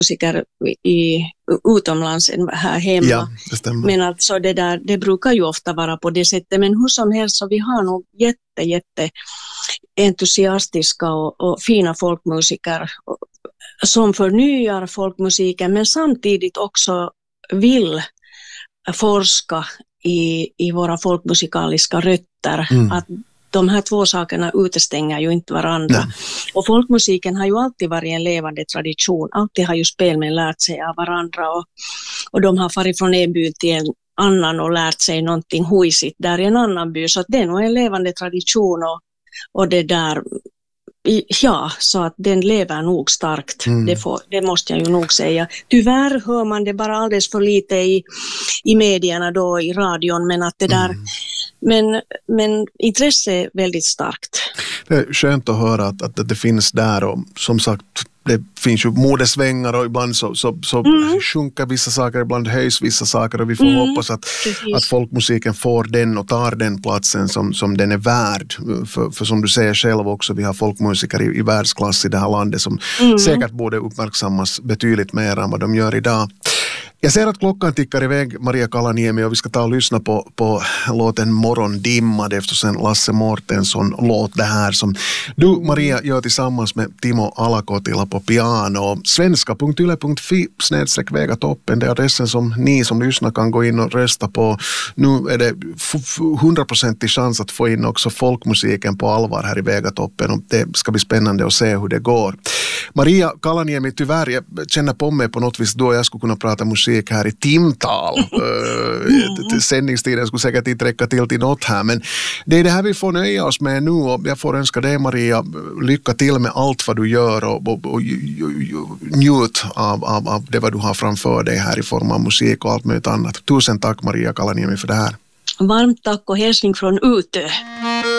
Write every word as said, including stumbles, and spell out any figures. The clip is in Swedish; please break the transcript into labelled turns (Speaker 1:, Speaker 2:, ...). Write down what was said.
Speaker 1: musiker i utomlands än här hemma.
Speaker 2: Ja, det stämmer.
Speaker 1: Men alltså det där, det brukar ju ofta vara på det sättet. Men hur som helst så vi har nog jätte, jätte entusiastiska och, och fina folkmusiker som förnyar folkmusiken men samtidigt också vill forska i, i våra folkmusikaliska rötter.
Speaker 2: Mm.
Speaker 1: Att de här två sakerna utestänger ju inte varandra.
Speaker 2: Nej.
Speaker 1: Och folkmusiken har ju alltid varit en levande tradition. Alltid har ju spelmän lärt sig av varandra och, och de har farit från en by till en annan och lärt sig någonting huisigt där i en annan by. Så att det är nog en levande tradition och, och det där, ja, så att den lever nog starkt.
Speaker 2: Mm.
Speaker 1: Det, får, det måste jag ju nog säga. Tyvärr hör man det bara alldeles för lite i, i medierna då, i radion, men att det där
Speaker 2: Mm.
Speaker 1: Men, men intresse är väldigt starkt.
Speaker 2: Det är skönt att höra att, att det finns där och som sagt det finns ju modesvängar och ibland så, så, så
Speaker 1: Mm.
Speaker 2: sjunker vissa saker, ibland höjs vissa saker och vi får
Speaker 1: Mm,
Speaker 2: hoppas att,
Speaker 1: precis.
Speaker 2: att folkmusiken får den och tar den platsen som, som den är värd. För, för som du säger själv också, vi har folkmusiker i, i världsklass i det här landet som
Speaker 1: Mm.
Speaker 2: säkert borde uppmärksammas betydligt mer än vad de gör idag. Jag ser att klockan tickar iväg, Maria Kalaniemi, och vi ska ta och lyssna på, på låten Morgondimma. Det är förstås en Lasse Mårtensson-låt det här som du, Maria, gör tillsammans med Timo Alakotila på piano. svenska punkt yle punkt fi snedstreck Vegatoppen, det är adressen som ni som lyssnar kan gå in och rösta på. Nu är det hundraprocentig chans att få in också folkmusiken på allvar här i Vegatoppen och det ska bli spännande att se hur det går. Maria Kalaniemi, tyvärr, jag känner på mig på något vis då jag skulle kunna prata musik här i timtal. uh, sändningstiden skulle säkert inte räcka till till något här, men det är det här vi får nöja oss med nu och jag får önska dig, Maria, lycka till med allt vad du gör och, och, och, och njut av, av, av det vad du har framför dig här i form av musik och allt möjligt annat. Tusen tack, Maria Kalaniemi, för det här.
Speaker 1: Varmt tack och hälsning från Utö.